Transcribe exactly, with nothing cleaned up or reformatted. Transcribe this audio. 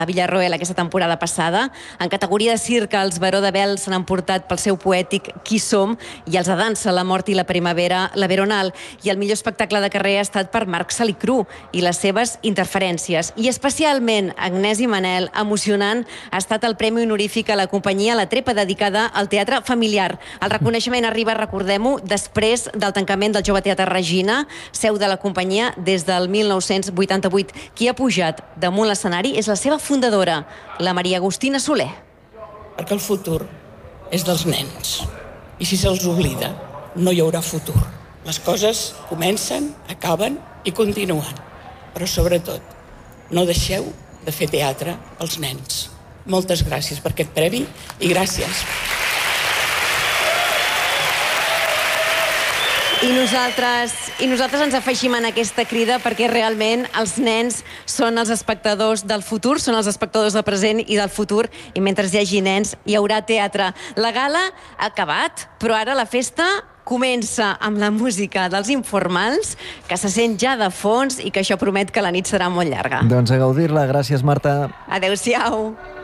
a Villarroel aquesta temporada passada. En categoria de circ, els Baró de Bel s'han emportat pel seu poètic Qui som, i els de dansa, La mort i la primavera, La Veronal. I el millor espectacle de carrer ha estat per Marc Salicru i les seves interferències. I especialment, Agnès i Manel, emocionant, ha estat el premi honorífic a la companyia La Trepa, dedicada al teatre familiar. El reconeixement arriba, recordem-ho, després del tancament del Jove Teatre Regina, seu de la companyia des del mil nou-cents vuitanta-vuit. Qui ha pujat damunt l'escenari és la seva fundadora, la Maria Agustina Soler. Perquè el futur és dels nens. I si se'ls oblida, no hi haurà futur. Les coses comencen, acaben i continuen. Però sobretot, no deixeu de fer teatre als nens. Moltes gràcies per aquest premi i gràcies. I nosaltres, I nosaltres ens afegim en aquesta crida perquè realment els nens són els espectadors del futur, són els espectadors del present i del futur, i mentre hi hagi nens hi haurà teatre. La gala ha acabat, però ara la festa comença amb la música dels informals, que se sent ja de fons i que això promet que la nit serà molt llarga. Doncs a gaudir-la. Gràcies, Marta. Adéu-siau.